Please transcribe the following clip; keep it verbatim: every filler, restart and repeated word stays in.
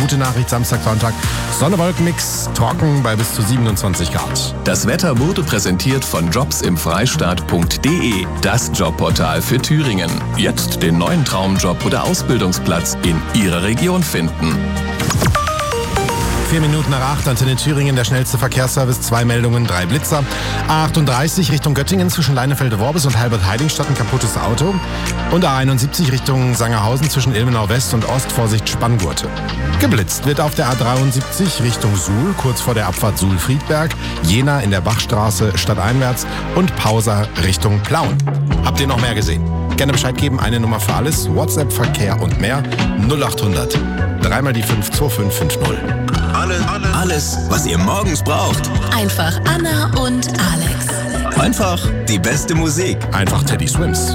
gute Nachricht, Samstag, Sonntag. Sonne-Wolken-Mix, trocken bei bis zu siebenundzwanzig Grad. Das Wetter wurde präsentiert von jobs im freistaat punkt de, das Jobportal für Thüringen. Jetzt den neuen Traumjob oder Ausbildungsplatz in Ihrer Region finden. Vier Minuten nach acht, Antenne Thüringen, der schnellste Verkehrsservice, zwei Meldungen, drei Blitzer. A achtunddreißig Richtung Göttingen zwischen Leinefelde-Worbis und Halbert-Heiligenstadt ein kaputtes Auto. Und A einundsiebzig Richtung Sangerhausen zwischen Ilmenau West und Ost, Vorsicht Spanngurte. Geblitzt wird auf der A dreiundsiebzig Richtung Suhl, kurz vor der Abfahrt Suhl-Friedberg, Jena in der Bachstraße stadteinwärts und Pausa Richtung Plauen. Habt ihr noch mehr gesehen? Gerne Bescheid geben, eine Nummer für alles, WhatsApp, Verkehr und mehr, null achthundert, dreimal die fünf zwei fünf fünf null. Alles, alles, alles, was ihr morgens braucht. Einfach Anna und Alex. Einfach die beste Musik. Einfach Teddy Swims.